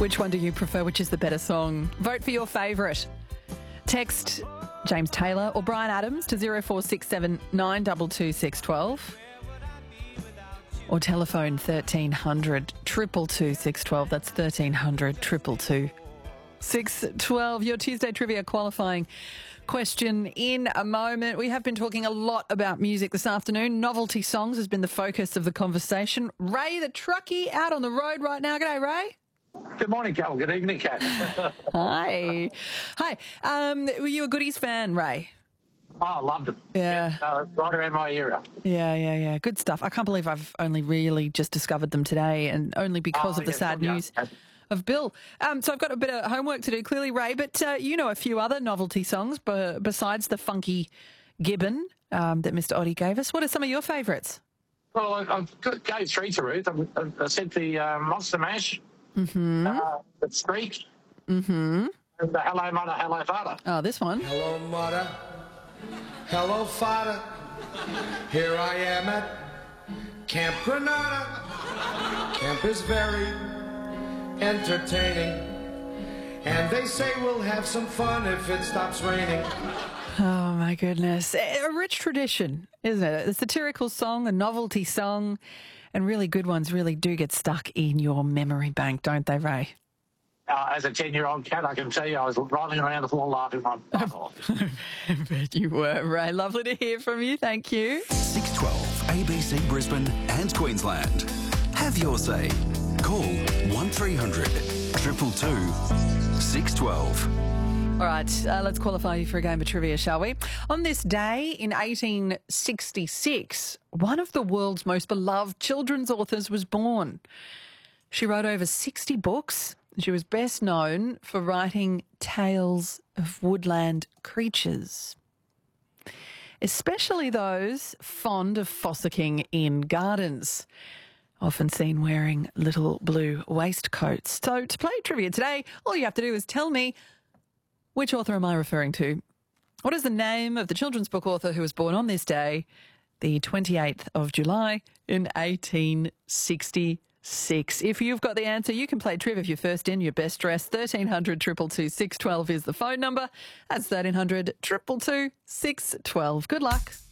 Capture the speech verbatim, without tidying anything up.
Which one do you prefer? Which is the better song? Vote for your favourite. Text James Taylor or Brian Adams to zero four six seven nine two two six one two or telephone thirteen hundred two two two six one two. That's thirteen hundred two two two six one two. Your Tuesday trivia qualifying question in a moment. We have been talking a lot about music this afternoon. Novelty songs has been the focus of the conversation. Ray the truckie out on the road right now. G'day, Ray. Good morning, Cal. Good evening, Kat. Hi. Hi. Um, were you a Goodies fan, Ray? Oh, I loved it. Yeah. Uh, right around my era. Yeah, yeah, yeah. Good stuff. I can't believe I've only really just discovered them today, and only because Oh, of the yes, sad yeah. news of Bill. Um, so I've got a bit of homework to do, clearly, Ray, but uh, you know a few other novelty songs b- besides the funky Gibbon um, that Mister Oddie gave us. What are some of your favourites? Well, I, I've got, gave three to Ruth. I, I, I sent the uh, Monster Mash, Mm-hmm. uh, the Streak, Mm-hmm. and the Hello Mother, Hello Father. Oh, this one. Hello, mother. Hello, father. Here I am at Camp Granada. Camp is very entertaining. And they say we'll have some fun if it stops raining. Oh, my goodness. A rich tradition, isn't it? A satirical song, a novelty song, and really good ones really do get stuck in your memory bank, don't they, Ray? Uh, as a ten-year-old cat, I can tell you I was rolling around the floor laughing my butt off. I bet you were, Ray. Lovely to hear from you. Thank you. six twelve A B C Brisbane and Queensland. Have your say. Call one three hundred two two two six one two. All right, uh, let's qualify you for a game of trivia, shall we? On this day in eighteen sixty-six, one of the world's most beloved children's authors was born. She wrote over sixty books. She was best known for writing tales of woodland creatures, especially those fond of fossicking in gardens, often seen wearing little blue waistcoats. So to play trivia today, all you have to do is tell me, which author am I referring to? What is the name of the children's book author who was born on this day, the twenty-eighth of July in eighteen sixty-six? If you've got the answer, you can play trivia if you're first in, your best dressed. thirteen hundred two two two six one two is the phone number. That's thirteen hundred two two two six one two. Good luck.